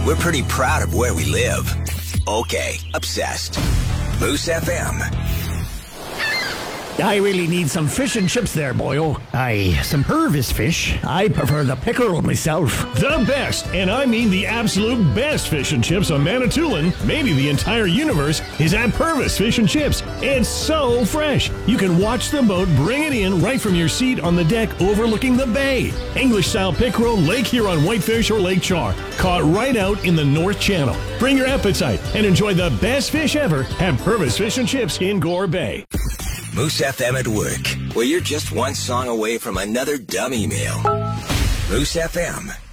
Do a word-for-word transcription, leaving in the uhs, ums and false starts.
We're pretty proud of where we live. Okay, obsessed. Moose F M. I really need some fish and chips there, boyo. Aye, some Purvis fish. I prefer the pickerel myself. The best, and I mean the absolute best fish and chips on Manitoulin, maybe the entire universe, is at Purvis Fish and Chips. It's so fresh. You can watch the boat bring it in right from your seat on the deck overlooking the bay. English-style pickerel, Lake Huron whitefish, or Lake Char, caught right out in the North Channel. Bring your appetite and enjoy the best fish ever at Purvis Fish and Chips in Gore Bay. Moose F M at work, where you're just one song away from another dumb email. Moose F M.